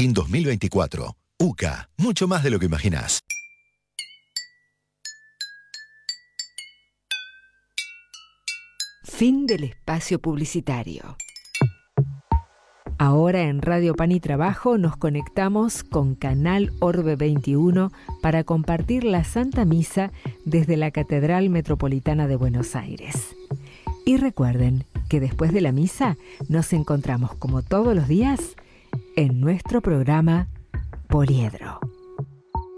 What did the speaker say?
Ranking 2024. UCA, mucho más de lo que imaginás. Fin del espacio publicitario. Ahora en Radio Pan y Trabajo nos conectamos con Canal Orbe 21 para compartir la Santa Misa desde la Catedral Metropolitana de Buenos Aires. Y recuerden que después de la misa nos encontramos como todos los días en nuestro programa Poliedro.